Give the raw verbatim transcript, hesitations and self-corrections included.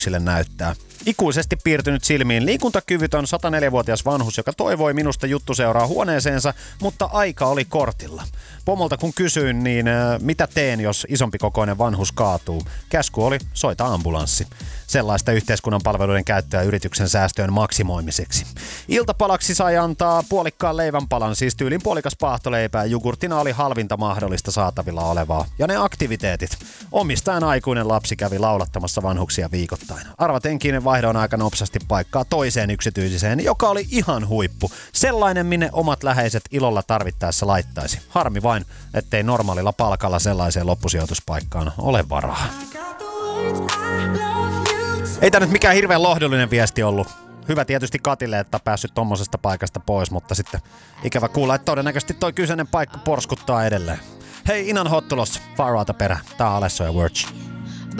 sille näyttää. Ikuisesti piirtynyt silmiin liikuntakyvytön sataneljävuotias vanhus, joka toivoi minusta juttuseuraa huoneeseensa, mutta aika oli kortilla. Pomolta kun kysyin, niin äh, mitä teen, jos isompikokoinen vanhus kaatuu? Käsky oli soita ambulanssi. Sellaista yhteiskunnan palveluiden käyttöä yrityksen säästöjen maksimoimiseksi. Iltapalaksi sai antaa puolikkaan leivänpalan, siis tyylin puolikas paahtoleipää. Jogurtina oli halvinta mahdollista saatavilla olevaa. Ja ne aktiviteetit. Omistajan aikuinen lapsi kävi laulattamassa vanhuksia viikoittain. Arvatenkin vaihdon aika nopsasti paikkaa toiseen yksityiseen, joka oli ihan huippu. Sellainen, minne omat läheiset ilolla tarvittaessa laittaisi. Harmi vain, ettei normaalilla palkalla sellaiseen loppusijoituspaikkaan ole varaa. Ei tää nyt mikään hirveän lohdullinen viesti ollut. Hyvä tietysti Katille, että on päässyt tommosesta paikasta pois, mutta sitten ikävä kuulla, että todennäköisesti toi kyseinen paikka porskuttaa edelleen. Hei, Inan hot tulossa. Far Outa perä. Tää on Alesso ja Virgin.